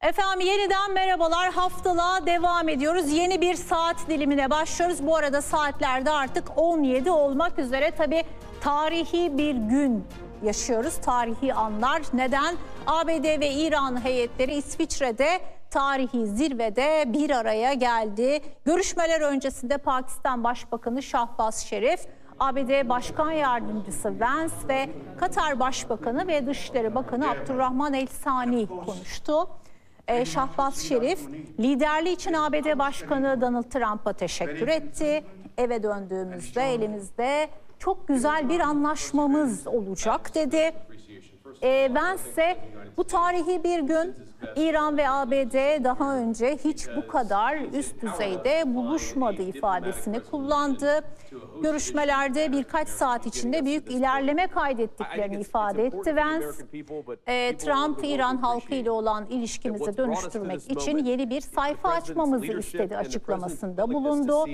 Efendim yeniden merhabalar. Haftalığa devam ediyoruz. Yeni bir saat dilimine başlıyoruz. Bu arada saatlerde artık 17 olmak üzere. Tabii tarihi bir gün yaşıyoruz. Tarihi anlar. Neden? ABD ve İran heyetleri İsviçre'de tarihi zirvede bir araya geldi. Görüşmeler öncesinde Pakistan Başbakanı Şahbaz Şerif, ABD Başkan Yardımcısı Vance ve Katar Başbakanı ve Dışişleri Bakanı Abdurrahman El Sani konuştu. Şahbaz Şerif, liderliği için ABD Başkanı Donald Trump'a teşekkür etti. Eve döndüğümüzde elimizde çok güzel bir anlaşmamız olacak dedi. Vance ise bu tarihi bir gün, İran ve ABD daha önce hiç bu kadar üst düzeyde buluşmadı ifadesini kullandı. Görüşmelerde birkaç saat içinde büyük ilerleme kaydettiklerini ifade etti Vance. Trump, İran halkı ile olan ilişkimizi dönüştürmek için yeni bir sayfa açmamızı istedi açıklamasında bulundu.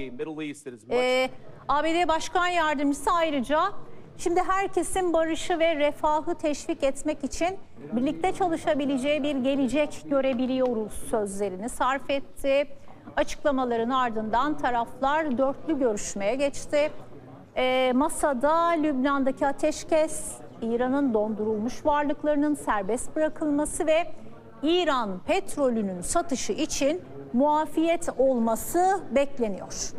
ABD Başkan Yardımcısı ayrıca şimdi herkesin barışı ve refahı teşvik etmek için birlikte çalışabileceği bir gelecek görebiliyoruz sözlerini sarf etti. Açıklamaların ardından taraflar dörtlü görüşmeye geçti. Masada Lübnan'daki ateşkes, İran'ın dondurulmuş varlıklarının serbest bırakılması ve İran petrolünün satışı için muafiyet olması bekleniyor.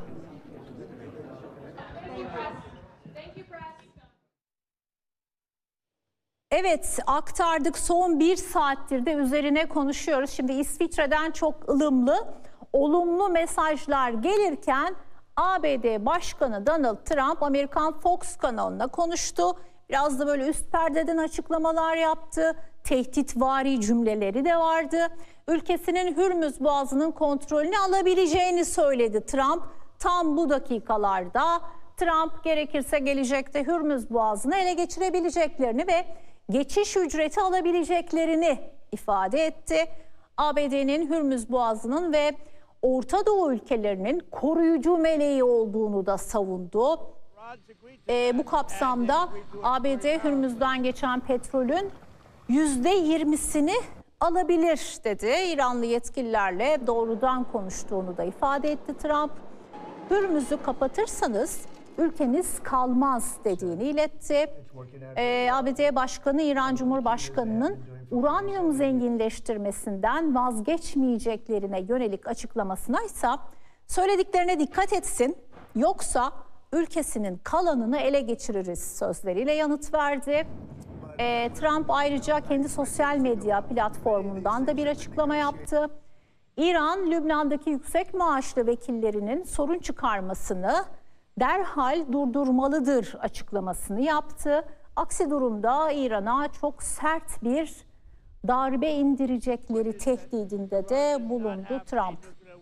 Evet, aktardık. Son bir saattir de üzerine konuşuyoruz. Şimdi İsviçre'den çok ılımlı, olumlu mesajlar gelirken ABD Başkanı Donald Trump Amerikan Fox kanalına konuştu. Biraz da böyle üst perdeden açıklamalar yaptı. Tehditvari cümleleri de vardı. Ülkesinin Hürmüz Boğazı'nın kontrolünü alabileceğini söyledi Trump. Tam bu dakikalarda Trump gerekirse gelecekte Hürmüz Boğazı'nı ele geçirebileceklerini ve geçiş ücreti alabileceklerini ifade etti. ABD'nin Hürmüz Boğazı'nın ve Orta Doğu ülkelerinin koruyucu meleği olduğunu da savundu. Bu kapsamda ABD Hürmüz'den geçen petrolün %20'sini alabilir dedi. İranlı yetkililerle doğrudan konuştuğunu da ifade etti Trump. Hürmüz'ü kapatırsanız ülkeniz kalmaz dediğini iletti. ABD Başkanı İran Cumhurbaşkanı'nın uranyum zenginleştirmesinden vazgeçmeyeceklerine yönelik açıklamasına ise söylediklerine dikkat etsin, yoksa ülkesinin kalanını ele geçiririz sözleriyle yanıt verdi. Trump ayrıca kendi sosyal medya platformundan da bir açıklama yaptı. İran, Lübnan'daki yüksek maaşlı vekillerinin sorun çıkarmasını derhal durdurmalıdır açıklamasını yaptı. Aksi durumda İran'a çok sert bir darbe indirecekleri tehdidinde de bulundu Trump.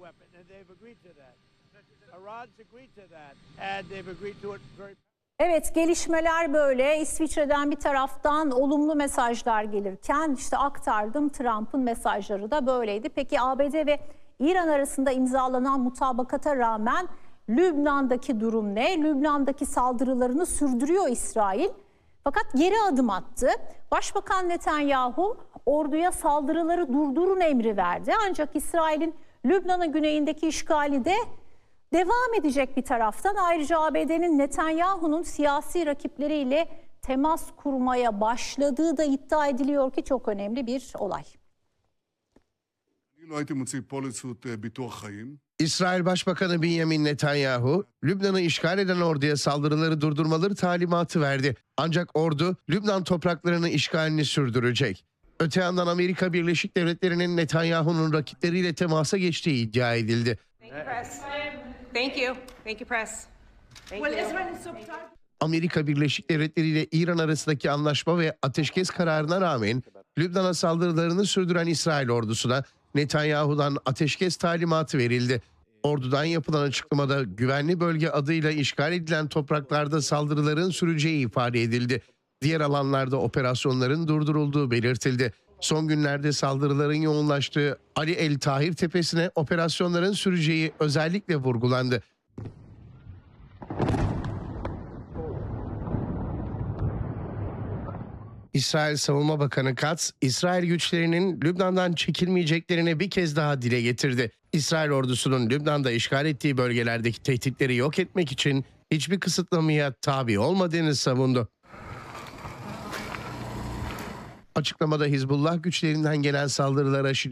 Evet, gelişmeler böyle. İsviçre'den bir taraftan olumlu mesajlar gelirken işte aktardım, Trump'ın mesajları da böyleydi. Peki ABD ve İran arasında imzalanan mutabakata rağmen Lübnan'daki durum ne? Lübnan'daki saldırılarını sürdürüyor İsrail. Fakat geri adım attı. Başbakan Netanyahu orduya saldırıları durdurun emri verdi. Ancak İsrail'in Lübnan'ın güneyindeki işgali de devam edecek bir taraftan. Ayrıca ABD'nin Netanyahu'nun siyasi rakipleriyle temas kurmaya başladığı da iddia ediliyor ki çok önemli bir olay. İsrail Başbakanı Benjamin Netanyahu, Lübnan'ı işgal eden orduya saldırıları durdurmaları talimatı verdi. Ancak ordu Lübnan topraklarını işgalini sürdürecek. Öte yandan Amerika Birleşik Devletleri'nin Netanyahu'nun rakipleriyle temasa geçtiği iddia edildi. Amerika Birleşik Devletleri ile İran arasındaki anlaşma ve ateşkes kararına rağmen Lübnan'a saldırılarını sürdüren İsrail ordusuna Netanyahu'dan ateşkes talimatı verildi. Ordudan yapılan açıklamada güvenli bölge adıyla işgal edilen topraklarda saldırıların süreceği ifade edildi. Diğer alanlarda operasyonların durdurulduğu belirtildi. Son günlerde saldırıların yoğunlaştığı Ali El Tahir Tepesi'ne operasyonların süreceği özellikle vurgulandı. İsrail Savunma Bakanı Katz, İsrail güçlerinin Lübnan'dan çekilmeyeceklerini bir kez daha dile getirdi. İsrail ordusunun Lübnan'da işgal ettiği bölgelerdeki tehditleri yok etmek için hiçbir kısıtlamaya tabi olmadığını savundu. Açıklamada Hizbullah güçlerinden gelen saldırılara